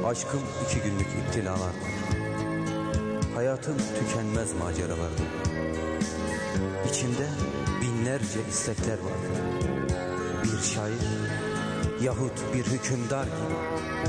Aşkım 2 günlük iptilalardır. Hayatım tükenmez maceralardır. İçimde binlerce istekler vardır. Bir şair yahut bir hükümdar gibi